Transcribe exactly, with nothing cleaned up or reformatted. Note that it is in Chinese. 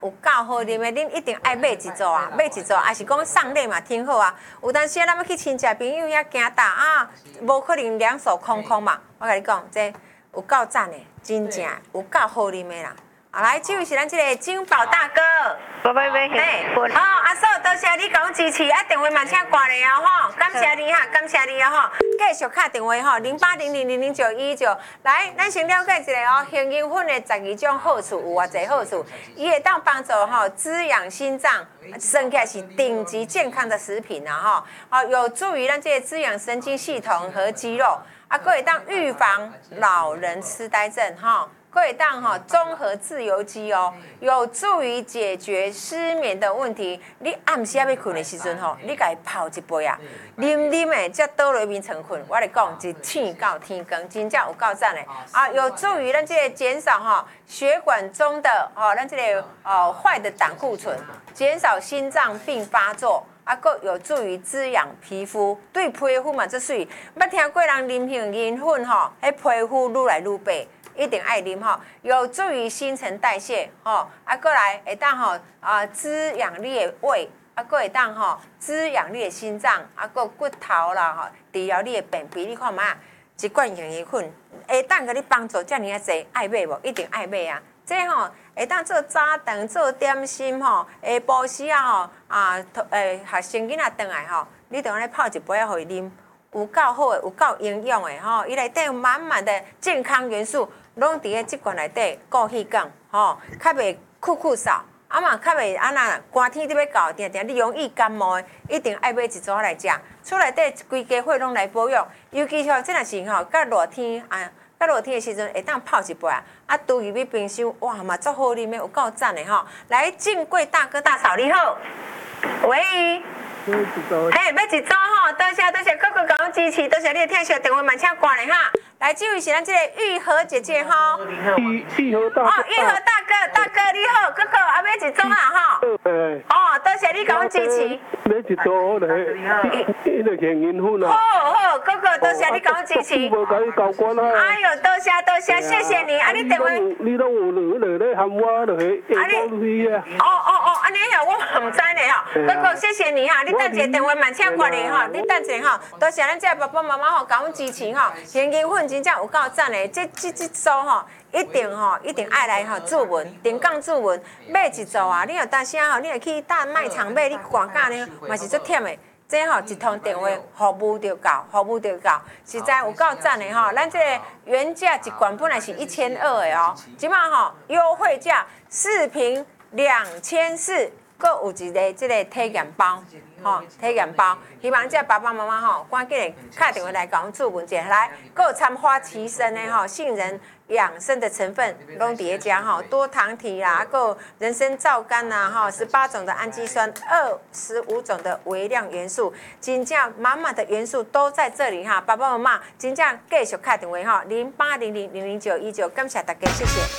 有够好啉的，恁一定爱买一组啊！买一组，还是讲送礼嘛，挺好啊。有当时咱要去亲戚朋友遐行大啊，无可能两手空空嘛。我甲你讲，这有够赞的，真正有够好啉的啦。啊，来，这位是咱这个金宝大哥。 拜拜拜。 嘿，好，阿嫂，多谢你甲我支持，啊，电话嘛请挂来啊吼，感谢你哈，感谢你啊吼。继续敲电话吼，零八零零零零九一九。来，咱先了解一下哦，杏仁粉的十二种好处有偌济好处，伊会当帮助吼滋养心脏，生起来是顶级健康的食品啊吼，哦，有助于咱这个滋养神经系统和肌肉，啊，可以当预防老人痴呆症吼。可以当哈综合自由基哦，有助于解决失眠的问题。你暗时要困的时阵吼，你家泡一杯啊，啉啉的，才倒落眠床困。我来讲，一醒到天光，真正有够赞的啊！有助于咱这个减少哈血管中的哦，咱这个呃坏的胆固醇，减少心脏病发作。啊，佫有助于滋养皮肤，对皮肤嘛，足水。捌听过人啉杏仁粉吼，迄皮肤愈来愈白。一定爱啉吼，有助于新陈代谢吼，啊，过来会当吼啊滋养你的胃，啊，过会当吼滋养你的心脏，啊，过骨头啦吼，治疗你的便秘，你看嘛，一罐杏仁粉会当甲你帮助遮尔啊济，爱买无？一定爱买啊！这吼会当做早顿、做点心吼，下晡时啊吼啊，诶，学生囡仔转来吼，你着安尼泡一杯啊，互伊啉。有够好的，有够营养的吼，伊内底有满满的健康元素，拢伫咧即罐内底顾气讲吼，较袂酷酷扫，啊嘛较袂安那寒天你要到，定定你容易感冒的，一定爱买一组来食。厝内底规家伙拢来保养，尤其吼，即若是吼，甲热天啊，甲热天的时阵会当泡一杯啊，啊，拄入去冰箱，哇嘛足好啉的，有够赞的吼。来，敬贵大哥大嫂你好，喂。嘿，买一组吼，多谢多谢哥哥甲我支持，多谢你的听小电话，慢请挂咧哈。来，这位是咱这个玉和姐姐吼。 玉玉和大哥。 哦，玉和大哥，大哥你好，哥哥啊，买一组啊吼。哦，多谢你甲我支持。 买一组咧，迄个杏仁粉啊。 好好，哥哥，多谢你甲我支持。 无甲你交关啊。 哎呦，多谢多谢，谢谢你，啊，你电话。 你拢有落落咧喊我落去下晡去啊。 哦哦哦，安尼呀，我唔知呢吼。哥哥，谢谢你哈，你等一下电话慢请挂咧吼，你等一下吼，多谢咱这爸爸妈妈吼，甲我支持吼，杏仁粉。真正有够赞的，这这这组吼，一定吼，一定爱来吼注文，定岗注文，买一组啊！你若当时吼，你若去大卖场买，你逛价呢，嘛是足忝的。这吼一通电话服务就到，服务就到，实在有够赞的吼！咱这个原价一罐本来是一千二的哦，即马吼优惠价四瓶两千四。阁有一个即个体验包，吼体验包，希望这爸爸妈妈吼赶紧的打电话来甲阮注文者来，阁有参花旗参的吼杏仁养生的成分拢伫咧遮吼，多糖体啦，阁有人参皂苷啦，吼十八种的氨基酸，二十五种的微量元素，真正满满的元素都在这里哈！爸爸妈妈真正继续打电话吼，零八零零零零九一九，感谢大家，谢谢。